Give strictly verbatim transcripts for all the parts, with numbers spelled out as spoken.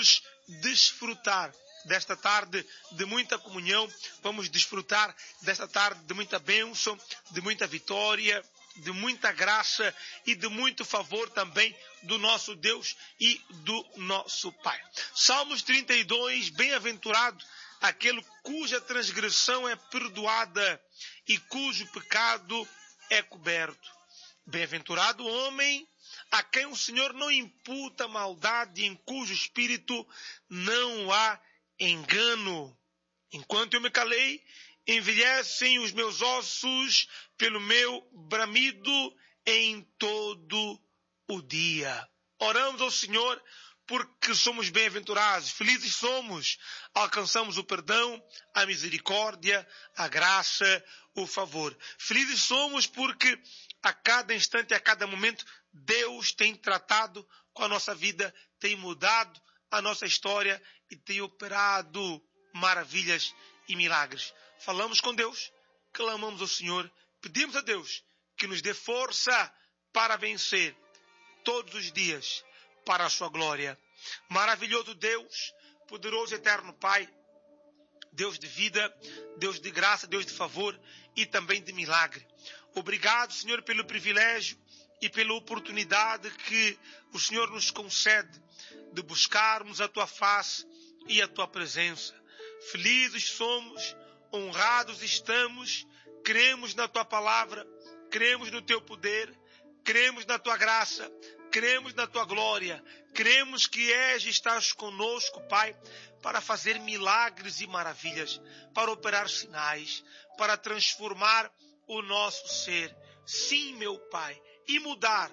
vamos desfrutar desta tarde de muita comunhão, vamos desfrutar desta tarde de muita bênção, de muita vitória, de muita graça e de muito favor também do nosso Deus e do nosso Pai. Salmos trinta e dois, bem-aventurado aquele cuja transgressão é perdoada e cujo pecado é coberto. Bem-aventurado o homem a quem o Senhor não imputa maldade e em cujo espírito não há engano. Enquanto eu me calei, envelhecem os meus ossos pelo meu bramido em todo o dia. Oramos ao Senhor porque somos bem-aventurados, felizes somos, alcançamos o perdão, a misericórdia, a graça, o favor. Felizes somos porque a cada instante, a cada momento, Deus tem tratado com a nossa vida, tem mudado a nossa história e tem operado maravilhas e milagres. Falamos com Deus, clamamos ao Senhor, pedimos a Deus que nos dê força para vencer todos os dias para a sua glória. Maravilhoso Deus, poderoso eterno Pai, Deus de vida, Deus de graça, Deus de favor e também de milagre. Obrigado, Senhor, pelo privilégio e pela oportunidade que o Senhor nos concede de buscarmos a Tua face e a Tua presença. Felizes somos, honrados estamos, cremos na Tua palavra, cremos no Teu poder, cremos na Tua graça, cremos na Tua glória, cremos que és e estás conosco, Pai, para fazer milagres e maravilhas, para operar sinais, para transformar o nosso ser. Sim, meu Pai, e mudar,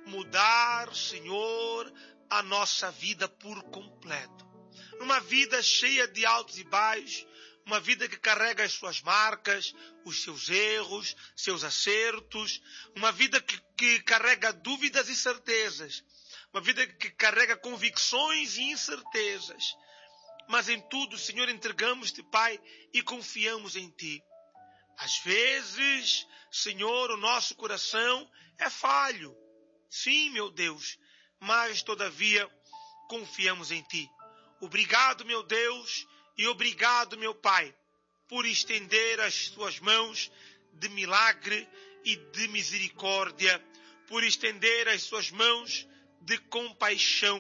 mudar, Senhor, a nossa vida por completo. Uma vida cheia de altos e baixos, uma vida que carrega as suas marcas, os seus erros, seus acertos, uma vida que, que carrega dúvidas e certezas, uma vida que carrega convicções e incertezas. Mas em tudo, Senhor, entregamos-te, Pai, e confiamos em Ti. Às vezes, Senhor, o nosso coração é falho. Sim, meu Deus, mas todavia confiamos em Ti. Obrigado, meu Deus, e obrigado, meu Pai, por estender as Tuas mãos de milagre e de misericórdia, por estender as Suas mãos de compaixão.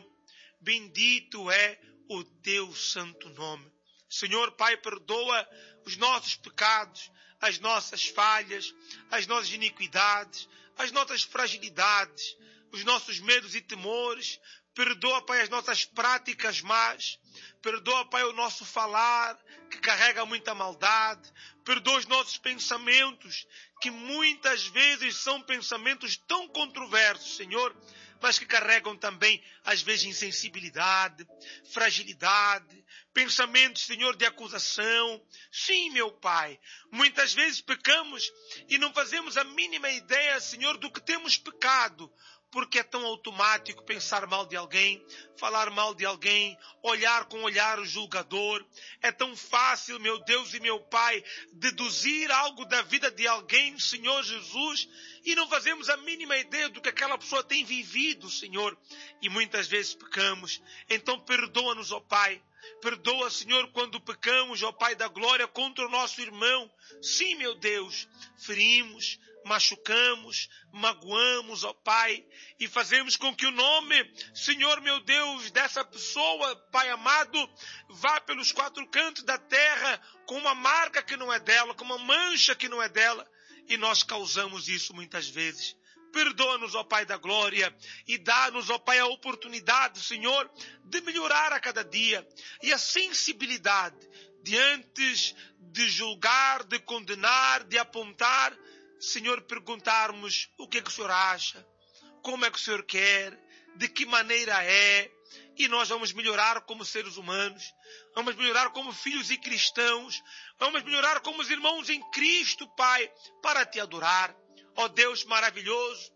Bendito é o Teu santo nome. Senhor, Pai, perdoa os nossos pecados, as nossas falhas, as nossas iniquidades, as nossas fragilidades, os nossos medos e temores. Perdoa, Pai, as nossas práticas más. Perdoa, Pai, o nosso falar, que carrega muita maldade. Perdoa os nossos pensamentos, que muitas vezes são pensamentos tão controversos, Senhor, mas que carregam também, às vezes, insensibilidade, fragilidade, pensamentos, Senhor, de acusação. Sim, meu Pai, muitas vezes pecamos e não fazemos a mínima ideia, Senhor, do que temos pecado, porque é tão automático pensar mal de alguém, falar mal de alguém, olhar com olhar julgador. É tão fácil, meu Deus e meu Pai, deduzir algo da vida de alguém, Senhor Jesus, e não fazemos a mínima ideia do que aquela pessoa tem vivido, Senhor. E muitas vezes pecamos. Então perdoa-nos, ó Pai. Perdoa, Senhor, quando pecamos, ó Pai da glória, contra o nosso irmão. Sim, meu Deus, ferimos, machucamos, magoamos, ó Pai, e fazemos com que o nome, Senhor meu Deus, dessa pessoa, Pai amado, vá pelos quatro cantos da terra com uma marca que não é dela, com uma mancha que não é dela, e nós causamos isso muitas vezes. Perdoa-nos, ó Pai da glória, e dá-nos, ó Pai, a oportunidade, Senhor, de melhorar a cada dia, e a sensibilidade de antes de julgar, de condenar, de apontar, Senhor, perguntarmos o que é que o Senhor acha, como é que o Senhor quer, de que maneira é, e nós vamos melhorar como seres humanos, vamos melhorar como filhos e cristãos, vamos melhorar como os irmãos em Cristo, Pai, para Te adorar. Ó Deus maravilhoso,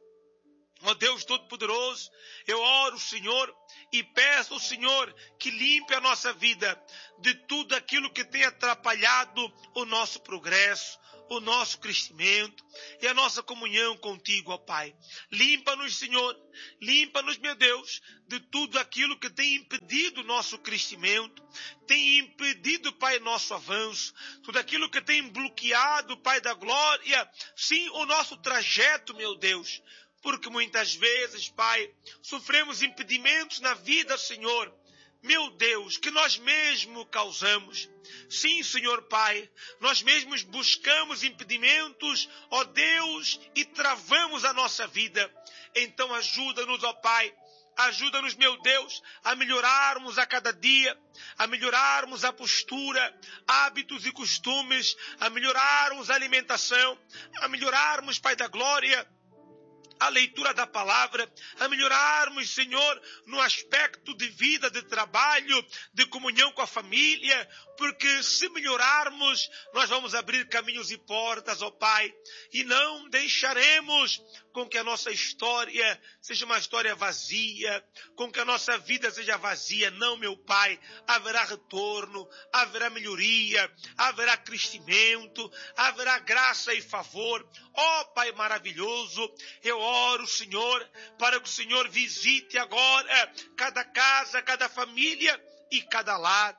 ó Deus todo-poderoso, eu oro, Senhor, e peço ao Senhor que limpe a nossa vida de tudo aquilo que tem atrapalhado o nosso progresso. o nosso crescimento e a nossa comunhão contigo, ó Pai. Limpa-nos, Senhor, limpa-nos, meu Deus, de tudo aquilo que tem impedido o nosso crescimento, tem impedido, Pai, nosso avanço, tudo aquilo que tem bloqueado, Pai da glória, sim, o nosso trajeto, meu Deus, porque muitas vezes, Pai, sofremos impedimentos na vida, Senhor, meu Deus, que nós mesmos causamos. Sim, Senhor Pai, nós mesmos buscamos impedimentos, ó Deus, e travamos a nossa vida. Então ajuda-nos, ó Pai, ajuda-nos, meu Deus, a melhorarmos a cada dia, a melhorarmos a postura, hábitos e costumes, a melhorarmos a alimentação, a melhorarmos, Pai da glória, a leitura da palavra, a melhorarmos, Senhor, no aspecto de vida, de trabalho, de comunhão com a família, porque se melhorarmos, nós vamos abrir caminhos e portas, ó Pai, e não deixaremos com que a nossa história seja uma história vazia, com que a nossa vida seja vazia. Não, meu Pai, haverá retorno, haverá melhoria, haverá crescimento, haverá graça e favor. Ó Pai maravilhoso, eu oro, Senhor, para que o Senhor visite agora cada casa, cada família e cada lar.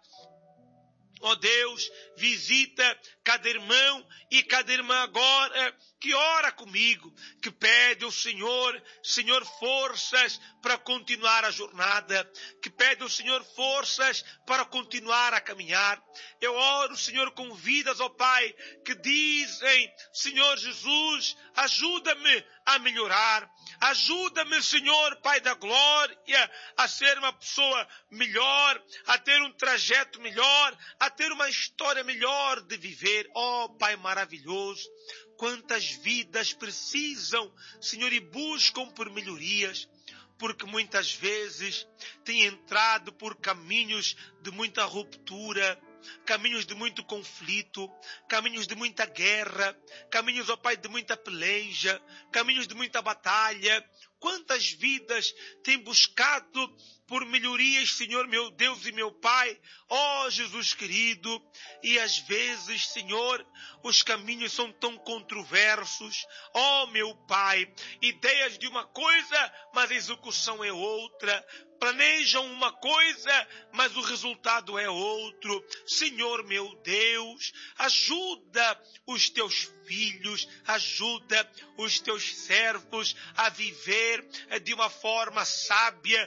Ó Deus, visita cada irmão e cada irmã agora que ora comigo, que pede ao Senhor, Senhor, forças para continuar a jornada, que pede ao Senhor forças para continuar a caminhar. Eu oro, Senhor, com vidas, ó Pai, que dizem, Senhor Jesus, ajuda-me a melhorar. Ajuda-me, Senhor, Pai da glória, a ser uma pessoa melhor, a ter um trajeto melhor, a ter uma história melhor de viver. Ó Pai maravilhoso, quantas vidas precisam, Senhor, e buscam por melhorias, porque muitas vezes têm entrado por caminhos de muita ruptura, caminhos de muito conflito, caminhos de muita guerra, caminhos, ó Pai, de muita peleja, caminhos de muita batalha. Quantas vidas têm buscado por melhorias, Senhor, meu Deus e meu Pai, ó Jesus querido, e às vezes, Senhor, os caminhos são tão controversos, ó meu Pai, ideias de uma coisa, mas a execução é outra, planejam uma coisa, mas o resultado é outro. Senhor, meu Deus, ajuda os teus filhos, ajuda os teus servos a viver de uma forma sábia,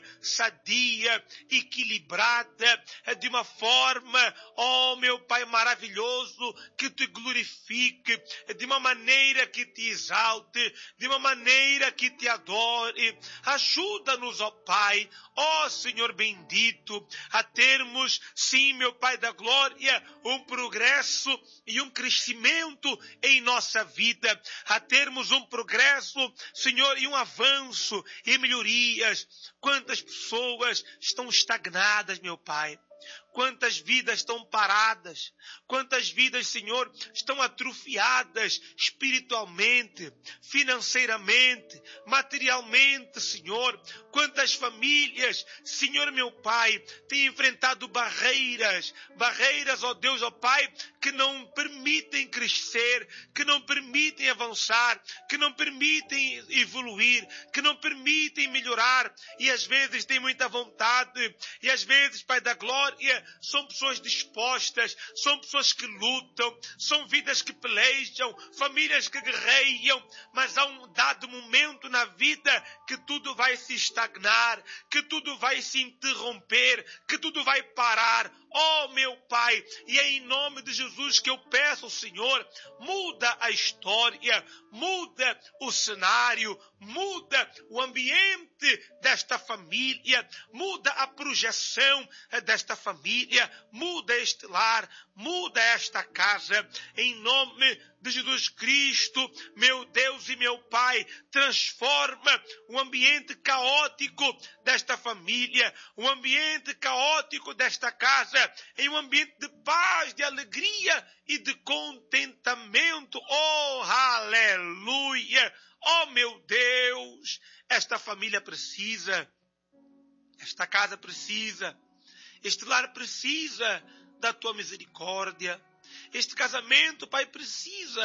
sadia, equilibrada, de uma forma, ó meu Pai maravilhoso, que te glorifique, de uma maneira que te exalte, de uma maneira que te adore. Ajuda-nos, ó Pai, ó Senhor bendito, a termos, sim, meu Pai da glória, um progresso e um crescimento em nossa vida, a termos um progresso, Senhor, e um avanço e melhorias. Quantas pessoas estão estagnadas, meu Pai? Quantas vidas estão paradas? Quantas vidas, Senhor, estão atrofiadas espiritualmente, financeiramente, materialmente, Senhor? Quantas famílias, Senhor, meu Pai, têm enfrentado barreiras, barreiras, ó Deus, ó Pai, que não permitem crescer, que não permitem avançar, que não permitem evoluir, que não permitem melhorar, e às vezes têm muita vontade, e às vezes, Pai da glória, são pessoas dispostas, são pessoas que lutam, são vidas que pelejam, famílias que guerreiam, mas há um dado momento na vida que tudo vai se estagnar, que tudo vai se interromper, que tudo vai parar. Oh, meu Pai, e é em nome de Jesus que eu peço ao Senhor, muda a história, muda o cenário, muda o ambiente desta família, muda a projeção desta família, muda este lar, muda esta casa, em nome de Jesus Cristo, meu Deus e meu Pai, transforma o ambiente caótico desta família, o ambiente caótico desta casa, em um ambiente de paz, de alegria e de contentamento. Oh, aleluia! Oh, meu Deus! Esta família precisa, esta casa precisa, este lar precisa da tua misericórdia. Este casamento, Pai, precisa,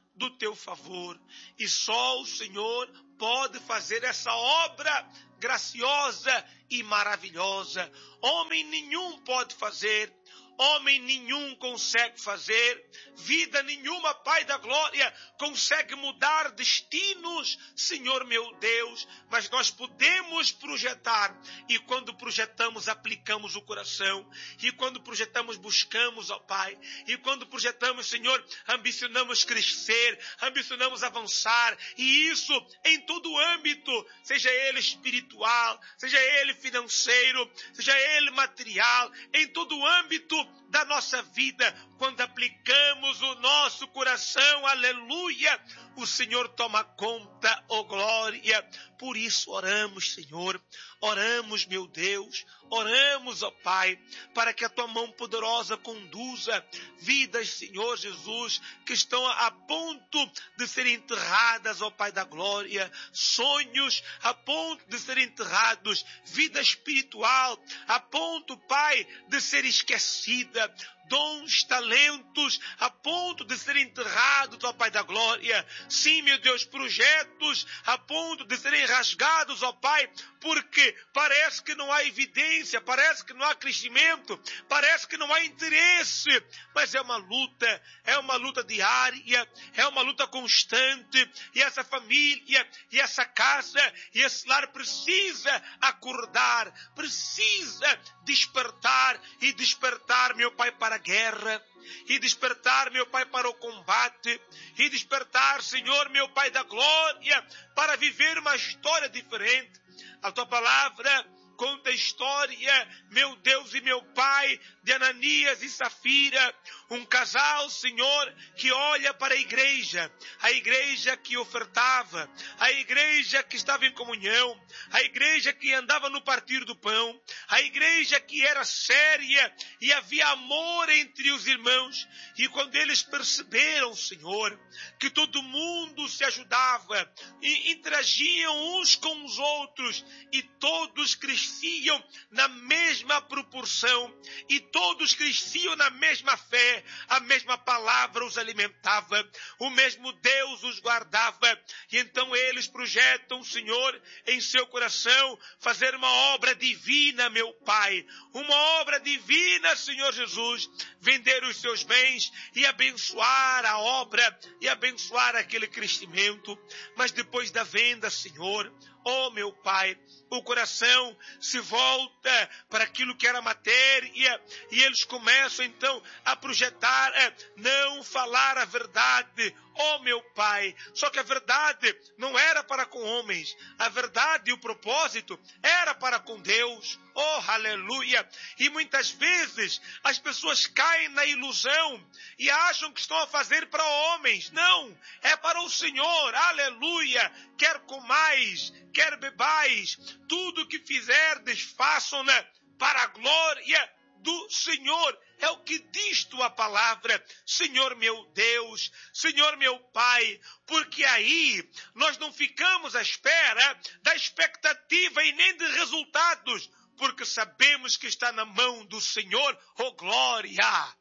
do teu favor. E só o Senhor pode fazer essa obra graciosa e maravilhosa. Homem nenhum pode fazer. Homem nenhum consegue fazer, vida nenhuma, Pai da glória, consegue mudar destinos, Senhor meu Deus, mas nós podemos projetar, e quando projetamos, aplicamos o coração, e quando projetamos, buscamos, ó Pai, e quando projetamos, Senhor, ambicionamos crescer, ambicionamos avançar, e isso em todo âmbito, seja ele espiritual, seja ele financeiro, seja ele material, em todo âmbito da nossa vida, quando aplicamos o nosso coração, aleluia, o Senhor toma conta, ó glória. Por isso oramos, Senhor, oramos, meu Deus, oramos, ó Pai, para que a tua mão poderosa conduza vidas, Senhor Jesus, que estão a ponto de serem enterradas, ó Pai da glória, sonhos a ponto de serem enterrados, vida espiritual a ponto, Pai, de ser esquecida, dons, talentos, a ponto de serem enterrados, ó Pai da glória. Sim, meu Deus, projetos a ponto de serem rasgados, ó Pai, porque parece que não há evidência, parece que não há crescimento, parece que não há interesse, mas é uma luta, é uma luta diária, é uma luta constante, e essa família, e essa casa, e esse lar precisa acordar, precisa despertar, e despertar, meu Pai, para a guerra, e despertar, meu Pai, para o combate, e despertar, Senhor, meu Pai da glória, para viver uma história diferente. A tua palavra conta a história, meu Deus e meu Pai, de Ananias e Safira, um casal, Senhor, que olha para a igreja, a igreja que ofertava, a igreja que estava em comunhão, a igreja que andava no partir do pão, a igreja que era séria e havia amor entre os irmãos. E quando eles perceberam, Senhor, que todo mundo se ajudava e interagiam uns com os outros, e todos cresciam na mesma proporção, e todos cresciam na mesma fé, a mesma palavra os alimentava, o mesmo Deus os guardava. E então eles projetam, Senhor, em seu coração, fazer uma obra divina, meu Pai, uma obra divina, Senhor Jesus, vender os seus bens e abençoar a obra e abençoar aquele crescimento. Mas depois da venda, Senhor, oh meu Pai, o coração se volta para aquilo que era matéria, e eles começam então a projetar, não falar a verdade, oh meu Pai. Só que a verdade não era para com homens, a verdade e o propósito era para com Deus, oh aleluia. E muitas vezes as pessoas caem na ilusão e acham que estão a fazer para homens. Não, é para o Senhor, aleluia. Quer comais, quer bebais, tudo que fizerdes, façam-na para a glória do Senhor. É o que diz tua palavra, Senhor meu Deus, Senhor meu Pai, porque aí nós não ficamos à espera da expectativa e nem de resultados, porque sabemos que está na mão do Senhor, oh glória.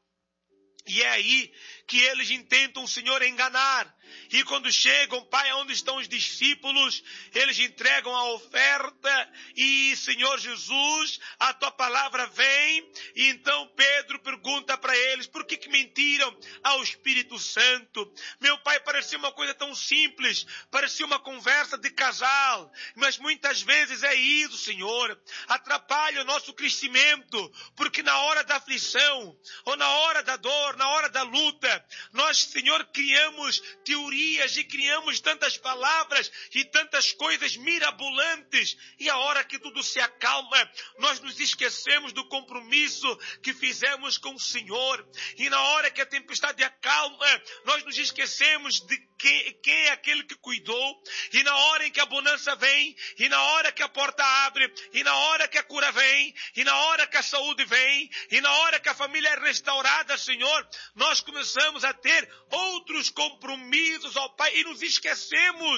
E é aí que eles intentam o Senhor enganar. E quando chegam, Pai, onde estão os discípulos, eles entregam a oferta e, Senhor Jesus, a tua palavra vem. E então Pedro pergunta para eles, por que que mentiram ao Espírito Santo? Meu Pai, parecia uma coisa tão simples, parecia uma conversa de casal, mas muitas vezes é isso, Senhor, atrapalha o nosso crescimento, porque na hora da aflição, ou na hora da dor, na hora da luta, nós, Senhor, criamos teorias e criamos tantas palavras e tantas coisas mirabolantes, e a hora que tudo se acalma, nós nos esquecemos do compromisso que fizemos com o Senhor, e na hora que a tempestade acalma, nós nos esquecemos de quem, quem é aquele que cuidou, e na hora em que a bonança vem, e na hora que a porta abre, e na hora que a cura vem, e na hora que a saúde vem, e na hora que a família é restaurada, Senhor, nós começamos a ter outros compromissos, ó Pai, e nos esquecemos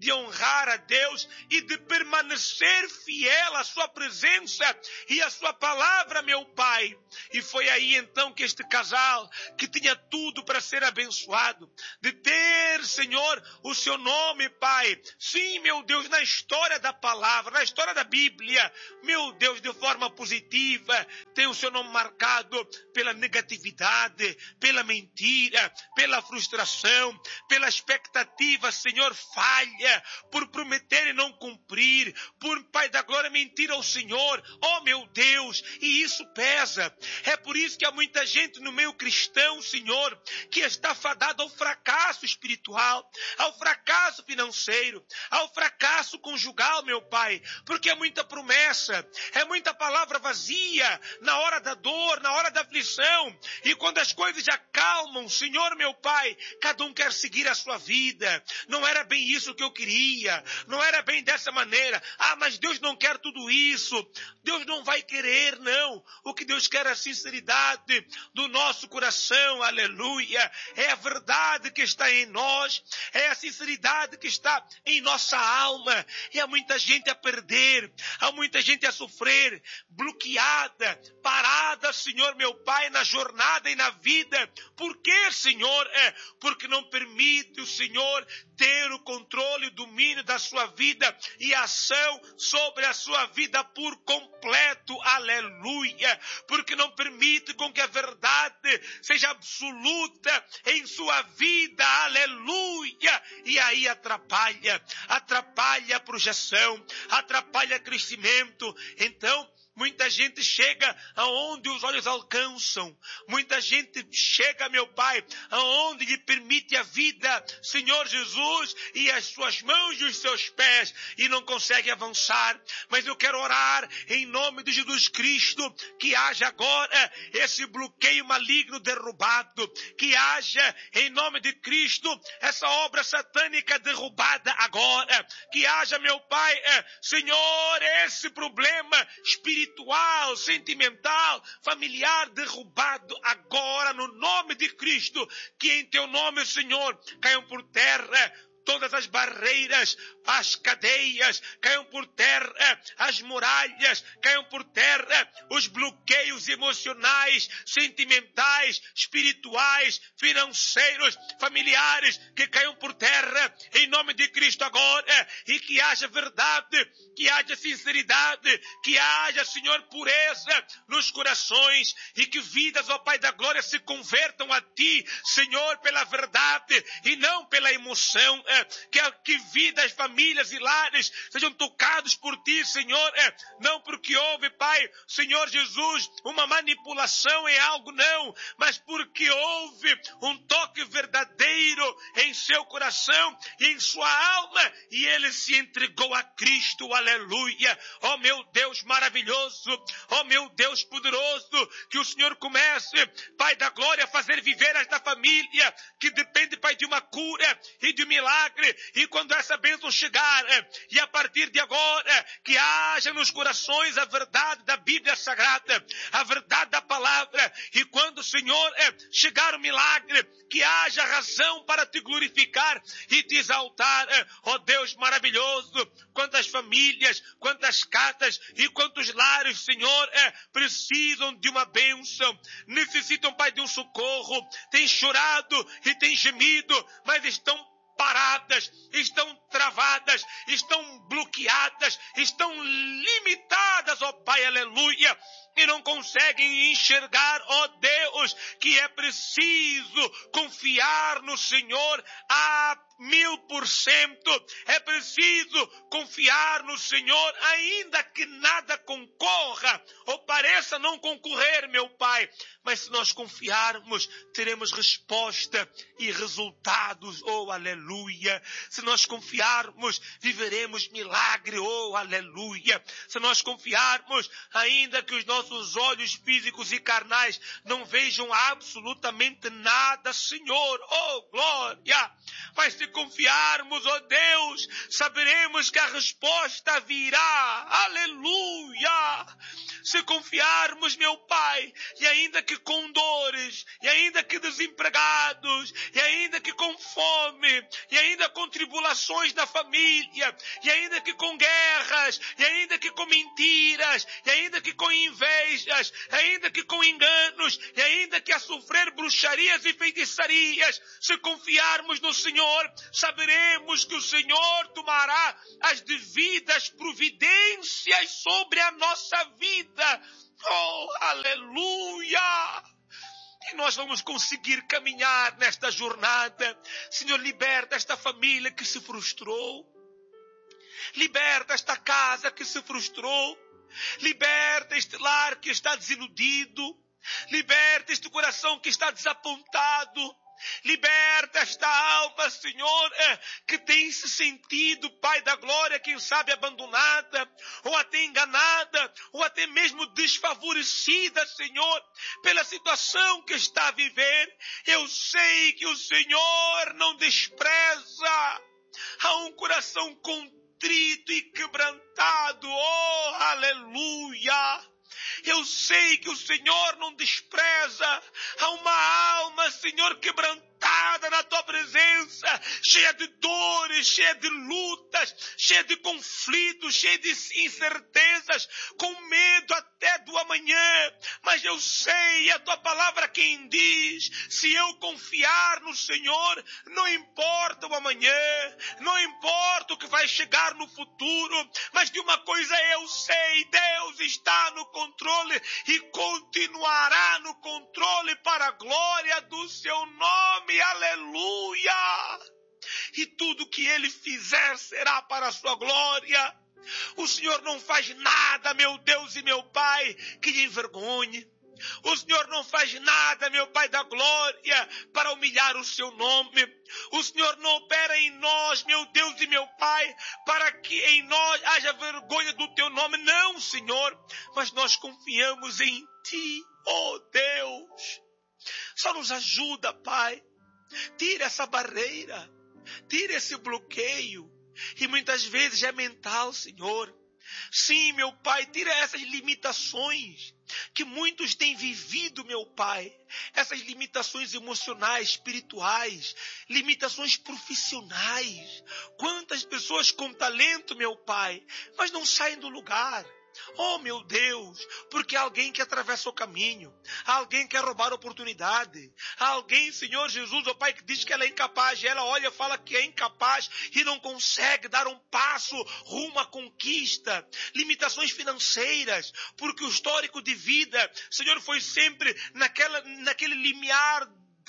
de honrar a Deus e de permanecer fiel à sua presença e à sua palavra, meu Pai. E foi aí então que este casal, que tinha tudo para ser abençoado, de ter, Senhor, o seu nome, Pai, sim, meu Deus, na história da palavra, na história da Bíblia, meu Deus, de forma positiva, tem o seu nome marcado pela negatividade, pela mentira, pela frustração, pela expectativa, Senhor, falha, por prometer e não cumprir, por, Pai da glória, mentir ao Senhor, oh meu Deus, e isso pesa. É por isso que há muita gente no meio cristão, Senhor, que está fadado ao fracasso espiritual, ao fracasso financeiro, ao fracasso conjugal, meu Pai, porque é muita promessa, é muita palavra vazia na hora da dor, na hora da aflição, e quando as coisas já acalmam, Senhor, meu Pai, cada um quer seguir a sua vida. Não era bem isso que eu queria, não era bem dessa maneira. Ah, mas Deus não quer tudo isso. Deus não vai querer, não. O que Deus quer é a sinceridade do nosso coração, aleluia. É a verdade que está em nós, é a sinceridade que está em nossa alma. E há muita gente a perder, há muita gente a sofrer, bloqueada, parada, Senhor, meu Pai, na jornada e na vida. Por quê, Senhor? É porque não permite o Senhor ter o controle e o domínio da sua vida e ação sobre a sua vida por completo, aleluia, porque não permite com que a verdade seja absoluta em sua vida, aleluia, e aí atrapalha, atrapalha a projeção, atrapalha crescimento. Então, muita gente chega aonde os olhos alcançam. Muita gente chega, meu Pai, aonde lhe permite a vida, Senhor Jesus, e as suas mãos e os seus pés, e não consegue avançar. Mas eu quero orar em nome de Jesus Cristo, que haja agora esse bloqueio maligno derrubado, que haja em nome de Cristo essa obra satânica derrubada agora, que haja, meu Pai, Senhor, esse problema espiritual, espiritual, sentimental, familiar, derrubado agora no nome de Cristo, que em teu nome, Senhor, caiam por terra todas as barreiras, as cadeias, caiam por terra as muralhas, caiam por terra os bloqueios emocionais, sentimentais, espirituais, financeiros, familiares, que caiam por terra em nome de Cristo agora, e que haja verdade, que haja sinceridade, que haja, Senhor, pureza nos corações, e que vidas, ó Pai da glória, se convertam a Ti, Senhor, pela verdade e não pela emoção. Que, que vidas, famílias e lares sejam tocados por Ti, Senhor, não porque houve, Pai, Senhor Jesus, uma manipulação em algo, não, mas porque houve um toque verdadeiro em seu coração e em sua alma, e ele se entregou a Cristo, aleluia. Ó meu Deus maravilhoso, ó meu Deus poderoso, que o Senhor comece, Pai da glória, a fazer viver esta família, que depende, Pai, de uma cura e de um milagre. E quando essa bênção chegar, e a partir de agora, que haja nos corações a verdade da Bíblia Sagrada, a verdade da palavra, e quando, Senhor, chegar o milagre, que haja razão para Te glorificar e Te exaltar, ó Deus maravilhoso. Quantas famílias, quantas casas e quantos lares, Senhor, precisam de uma bênção, necessitam, Pai, de um socorro, têm chorado e têm gemido, mas estão paradas, estão travadas, estão bloqueadas, estão limitadas, ó Pai, aleluia, e não conseguem enxergar, ó Deus, que é preciso confiar no Senhor a mil por cento. É preciso confiar no Senhor, ainda que nada concorra ou pareça não concorrer, meu Pai. Mas se nós confiarmos, teremos resposta e resultados, oh aleluia. Se nós confiarmos, viveremos milagre, oh aleluia. Se nós confiarmos, ainda que os nossos nossos olhos físicos e carnais não vejam absolutamente nada, Senhor. Oh, glória! Mas se confiarmos, oh Deus, saberemos que a resposta virá. Aleluia! Se confiarmos, meu Pai, e ainda que com dores, e ainda que desempregados, e ainda que com fome, e ainda com tribulações na família, e ainda que com guerras, e ainda que com mentiras, e ainda que com invejas, e ainda que com enganos, e ainda que a sofrer bruxarias e feitiçarias, se confiarmos no Senhor, saberemos que o Senhor tomará as devidas providências sobre a nossa vida. Oh, aleluia! E nós vamos conseguir caminhar nesta jornada. Senhor, liberta esta família que se frustrou. Liberta esta casa que se frustrou. Liberta este lar que está desiludido. Liberta este coração que está desapontado. Liberta esta alma, Senhor, que tem se sentido, Pai da glória, quem sabe abandonada, ou até enganada, ou até mesmo desfavorecida, Senhor, pela situação que está a viver. Eu sei que o Senhor não despreza a um coração contrito e quebrantado. Oh, aleluia! Eu sei que o Senhor não despreza a uma alma, Senhor, quebrantada na Tua presença, cheia de dores, cheia de lutas, cheia de conflitos, cheia de incertezas, com medo até do amanhã. Mas eu sei, a Tua palavra quem diz, se eu confiar no Senhor, não importa o amanhã, não importa o que vai chegar no futuro, mas de uma coisa eu sei, Deus está no controle e continuará no controle para a glória do seu nome. Aleluia! E tudo que Ele fizer será para a sua glória. O Senhor não faz nada, meu Deus e meu Pai, que lhe envergonhe. O Senhor não faz nada, meu Pai da glória, para humilhar o seu nome. O Senhor não opera em nós, meu Deus e meu Pai, para que em nós haja vergonha do teu nome. Não, Senhor, mas nós confiamos em Ti, oh Deus. Só nos ajuda, Pai. Tira essa barreira, tira esse bloqueio. E muitas vezes é mental, Senhor. Sim, meu Pai, tira essas limitações que muitos têm vivido, meu Pai. Essas limitações emocionais, espirituais, limitações profissionais. Quantas pessoas com talento, meu Pai, mas não saem do lugar. Oh, meu Deus, porque alguém que atravessa o caminho, alguém quer roubar a oportunidade, alguém, Senhor Jesus, oh Pai, que diz que ela é incapaz, e ela olha e fala que é incapaz e não consegue dar um passo rumo à conquista. Limitações financeiras, porque o histórico de vida, Senhor, foi sempre naquela, naquele limiar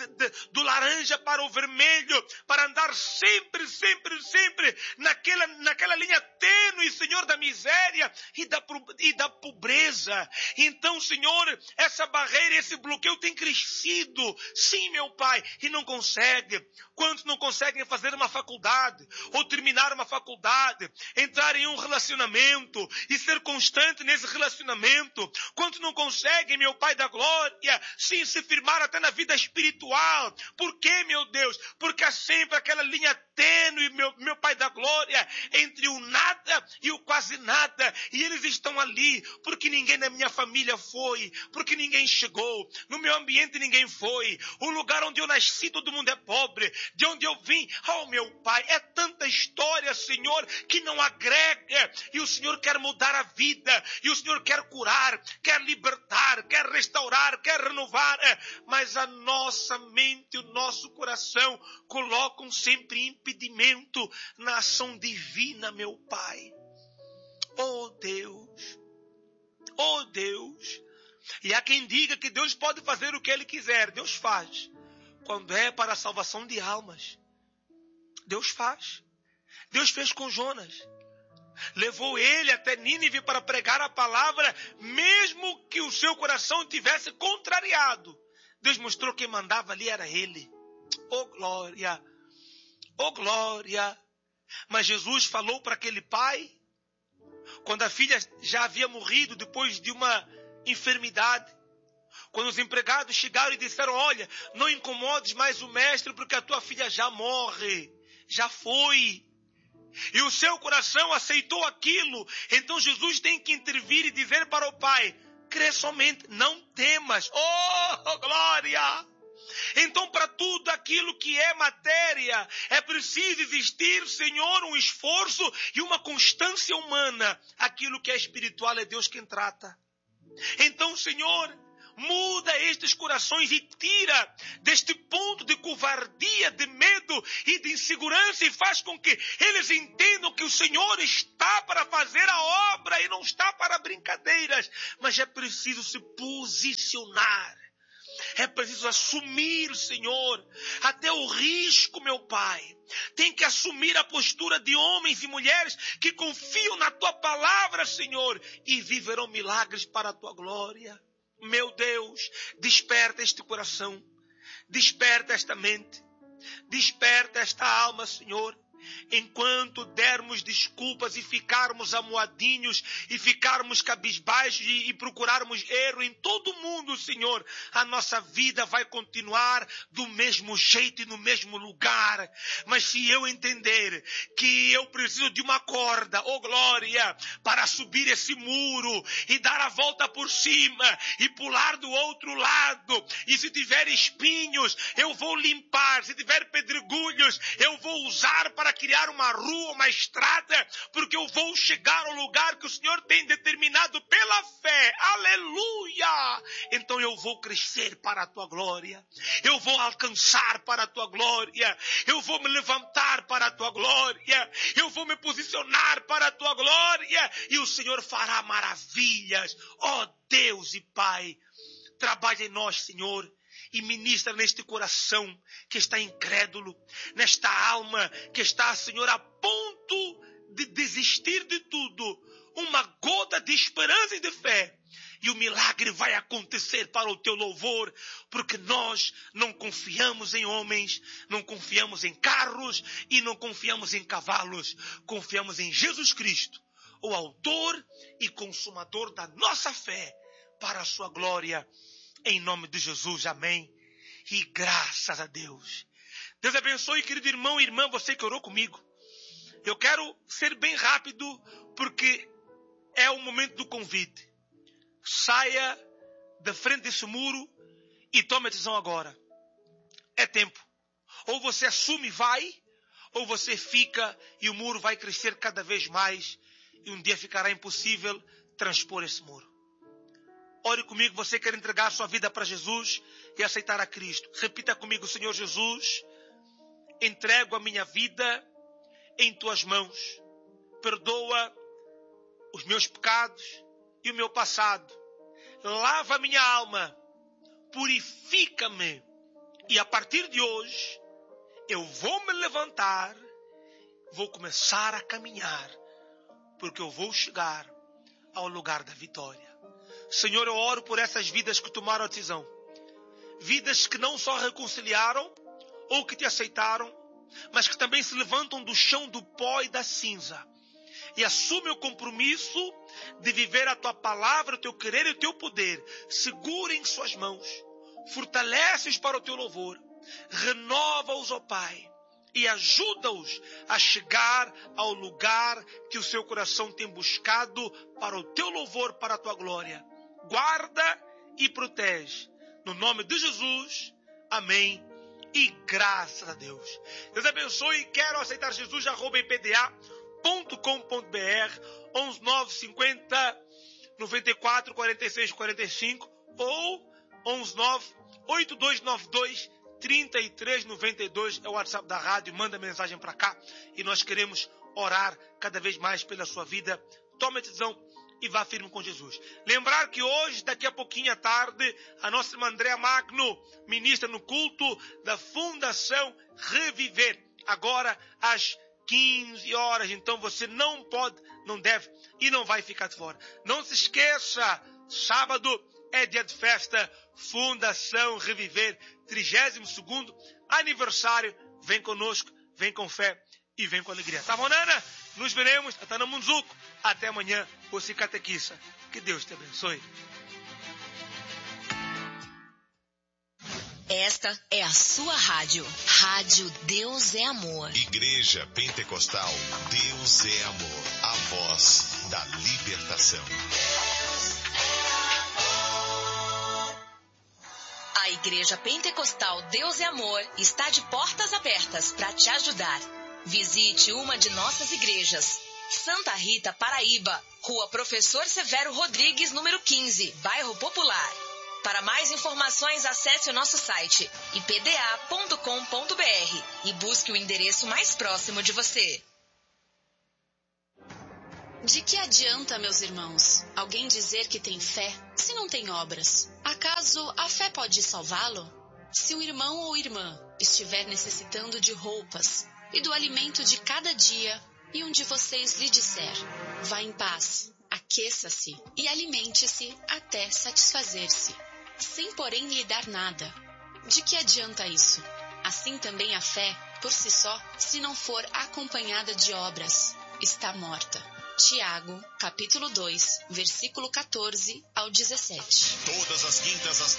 do laranja para o vermelho, para andar sempre, sempre, sempre naquela, naquela linha tênue, Senhor, da miséria e da, e da pobreza. Então, Senhor, essa barreira, esse bloqueio tem crescido, sim, meu Pai, e não consegue. Quantos não conseguem fazer uma faculdade, ou terminar uma faculdade, entrar em um relacionamento e ser constante nesse relacionamento? Quantos não conseguem, meu Pai da glória, sim, se firmar até na vida espiritual? Por quê, meu Deus? Porque há sempre aquela linha tênue, meu, meu Pai da glória, entre o nada e o quase nada. E eles estão ali porque ninguém na minha família foi, porque ninguém chegou, no meu ambiente ninguém foi, o lugar onde eu nasci todo mundo é pobre, de onde eu vim, oh meu Pai, é tanta história, Senhor, que não agrega. E o Senhor quer mudar a vida, e o Senhor quer curar, quer libertar, quer restaurar, quer renovar, mas a nossa mente, o nosso coração colocam sempre impedimento na ação divina, meu Pai. Oh Deus, oh Deus. E há quem diga que Deus pode fazer o que Ele quiser. Deus faz. Quando é para a salvação de almas, Deus faz. Deus fez com Jonas. Levou ele até Nínive para pregar a palavra, mesmo que o seu coração tivesse contrariado. Deus mostrou que quem mandava ali era Ele. Oh glória, oh glória. Mas Jesus falou para aquele pai, quando a filha já havia morrido depois de uma enfermidade. Quando os empregados chegaram e disseram, olha, não incomodes mais o mestre porque a tua filha já morre, já foi. E o seu coração aceitou aquilo. Então Jesus tem que intervir e dizer para o pai, crê somente, não temas. Oh, glória! Então, para tudo aquilo que é matéria, é preciso existir, Senhor, um esforço e uma constância humana. Aquilo que é espiritual é Deus quem trata. Então, Senhor, muda estes corações e tira deste ponto de covardia, de medo e de insegurança e faz com que eles entendam que o Senhor está para fazer a obra e não está para brincadeiras. Mas é preciso se posicionar. É preciso assumir, Senhor, até o risco, meu Pai. Tem que assumir a postura de homens e mulheres que confiam na Tua palavra, Senhor, e viverão milagres para a Tua glória. Meu Deus, desperta este coração, desperta esta mente, desperta esta alma, Senhor. Enquanto dermos desculpas e ficarmos amuadinhos e ficarmos cabisbaixos e, e procurarmos erro em todo mundo, Senhor, a nossa vida vai continuar do mesmo jeito e no mesmo lugar. Mas se eu entender que eu preciso de uma corda, oh glória, para subir esse muro e dar a volta por cima e pular do outro lado, e se tiver espinhos, eu vou limpar, se tiver pedregulhos, eu vou usar para criar uma rua, uma estrada, porque eu vou chegar ao lugar que o Senhor tem determinado pela fé. Aleluia! Então eu vou crescer para a Tua glória. Eu vou alcançar para a Tua glória. Eu vou me levantar para a Tua glória. Eu vou me posicionar para a Tua glória. E o Senhor fará maravilhas. Ó Deus e Pai, trabalha em nós, Senhor. E ministra neste coração que está incrédulo, nesta alma que está, Senhor, a ponto de desistir de tudo, uma gota de esperança e de fé. E o milagre vai acontecer para o Teu louvor, porque nós não confiamos em homens, não confiamos em carros e não confiamos em cavalos. Confiamos em Jesus Cristo, o autor e consumador da nossa fé, para a Sua glória. Em nome de Jesus, amém. E graças a Deus. Deus abençoe, querido irmão e irmã, você que orou comigo. Eu quero ser bem rápido, porque é o momento do convite. Saia da frente desse muro e tome a decisão agora. É tempo. Ou você assume e vai, ou você fica e o muro vai crescer cada vez mais e um dia ficará impossível transpor esse muro. Ore comigo, você quer entregar a sua vida para Jesus e aceitar a Cristo. Repita comigo, Senhor Jesus, entrego a minha vida em Tuas mãos. Perdoa os meus pecados e o meu passado. Lava a minha alma, purifica-me. E a partir de hoje, eu vou me levantar, vou começar a caminhar, porque eu vou chegar ao lugar da vitória. Senhor, eu oro por essas vidas que tomaram a decisão. Vidas que não só reconciliaram ou que Te aceitaram, mas que também se levantam do chão do pó e da cinza e assumem o compromisso de viver a Tua palavra, o Teu querer e o Teu poder. Segura em Suas mãos, fortalece-os para o Teu louvor, renova-os, ó Pai, e ajuda-os a chegar ao lugar que o seu coração tem buscado para o Teu louvor, para a Tua glória. Guarda e protege. No nome de Jesus, amém. E graças a Deus. Deus abençoe. Quero aceitar Jesus, arroba ipda ponto com ponto br, onze nove cinquenta, noventa e quatro, quarenta e seis, quarenta e cinco ou onze nove oito dois nove dois, trinta e três noventa e dois é o WhatsApp da rádio. Manda mensagem para cá e nós queremos orar cada vez mais pela sua vida. Tome a decisão e vá firme com Jesus. Lembrar que hoje, daqui a pouquinho à tarde, a nossa irmã Andréa Magno ministra no culto da Fundação Reviver, agora às quinze horas. Então você não pode, não deve e não vai ficar de fora. Não se esqueça, sábado é dia de festa, Fundação Reviver, trigésimo segundo aniversário. Vem conosco, vem com fé e vem com alegria. Tá bom, Nana? Nos veremos, até no Munzuco. Até amanhã, você catequista. Que Deus te abençoe. Esta é a sua rádio. Rádio Deus é Amor. Igreja Pentecostal Deus é Amor. A voz da libertação. A Igreja Pentecostal Deus é Amor está de portas abertas para te ajudar. Visite uma de nossas igrejas. Santa Rita, Paraíba, Rua Professor Severo Rodrigues, número quinze, Bairro Popular. Para mais informações, acesse o nosso site i p d a ponto com ponto b r e busque o endereço mais próximo de você. De que adianta, meus irmãos, alguém dizer que tem fé se não tem obras? Acaso a fé pode salvá-lo? Se um irmão ou irmã estiver necessitando de roupas e do alimento de cada dia, e um de vocês lhe disser: vá em paz, aqueça-se e alimente-se até satisfazer-se, sem porém lhe dar nada, de que adianta isso? Assim também a fé, por si só, se não for acompanhada de obras, está morta. Tiago, capítulo dois, versículo quatorze ao dezessete. Todas as quintas às